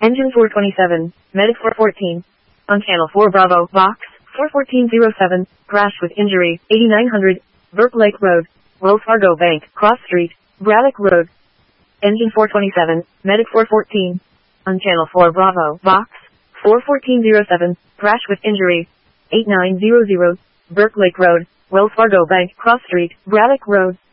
Engine 427, Medic 414. On Channel 4 Bravo, Box 41407, crash with injury, 8900, Burke Lake Road, Wells Fargo Bank, Cross Street, Braddock Road. Engine 427, Medic 414. On Channel 4 Bravo, Box 41407, crash with injury, 8900, Burke Lake Road, Wells Fargo Bank, Cross Street, Braddock Road.